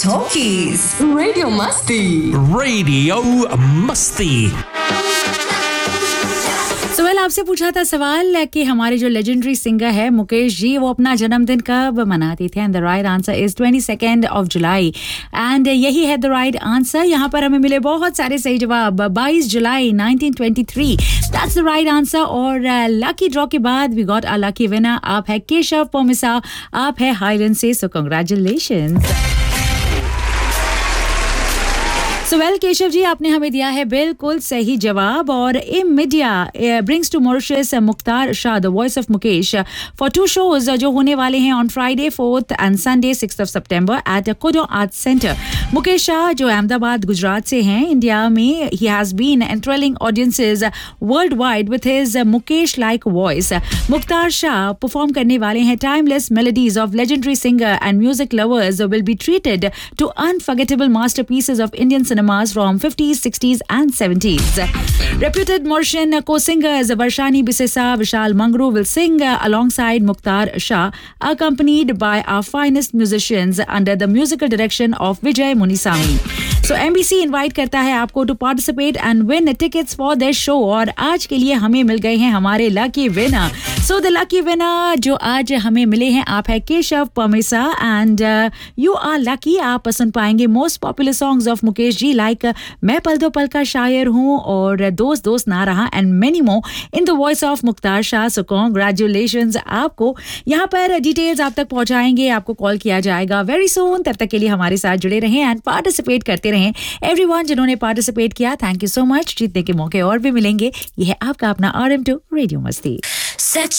Talkies. Radio Masti. Radio Musty. Suhail आपसे पूछा था सवाल कि हमारे जो लेजेंडरी सिंगर है मुकेश जी वो अपना जन्मदिन कब मनाते थे and the right answer is 22 of July and यही है द राइट आंसर. यहाँ पर हमें मिले बहुत सारे सही जवाब. 22 जुलाई 1923 दैट्स द राइट आंसर. और लकी ड्रॉ के बाद we got a lucky winner. आप है केशव पोमिसा, आप है हाईलैंड से, सो congratulations. So well, Keshav ji आपने हमें दिया है बिल्कुल सही जवाब. और media brings to Mauritius Mukhtar Shah the voice of Mukesh for 2 shows जो होने वाले हैं on Friday 4th and Sunday 6th of September eight kodo art centre. Mukesh Shah जो अहमदाबाद गुजरात से हैं, इंडिया में he has been एंथ्रिलिंग audiences world wide with his Mukesh like voice. Mukhtar Shah perform करने वाले हैं timeless melodies of legendary singer and music lovers will be treated to unforgettable masterpieces of Indian cinemas from 50s, 60s and 70s. Reputed Mauritian co-singers Varshani Bisesa, Vishal Mangru will sing alongside Mukhtar Shah, accompanied by our finest musicians under the musical direction of Vijay Munisami. So MBC invite करता है आपको to participate and win tickets for their show. और आज के लिए हमें मिल गए हैं हमारे lucky winner. So the lucky winner जो आज हमें मिले हैं आप है Keshav पमिसा and you are lucky. आप सुन पाएंगे most popular songs of Mukesh ji like मैं पल दो पल का शायर हूँ और दोस्त दोस्त ना रहा and many more in the voice of Mukhtar Shah. So congratulations आपको. यहाँ पर डिटेल्स आप तक पहुँचाएंगे, आपको कॉल किया जाएगा very soon. तब तक के लिए हमारे साथ जुड़े रहें एंड पार्टिसिपेट करते रहें. एवरीवन जिन्होंने पार्टिसिपेट किया थैंक यू सो मच. जीतने के मौके और भी मिलेंगे. ये है आपका अपना RM2 रेडियो मस्ती.